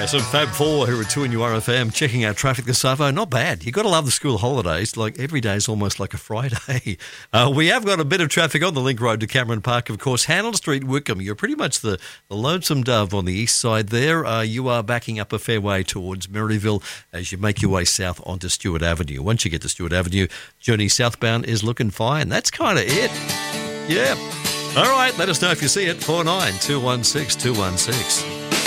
Some Fab 4 here at 2NURFM checking out traffic this Savo. Not bad. You've got to love the school holidays. Like every day is almost like a Friday. We have got a bit of traffic on the Link Road to Cameron Park, of course. Hannell Street, Wickham. You're pretty much the lonesome dove on the east side there. You are backing up a fair way towards Merriville as you make your way south onto Stewart Avenue. Once you get to Stewart Avenue, journey southbound is looking fine. That's kind of it. Yeah. All right. Let us know if you see it. 49 216 216.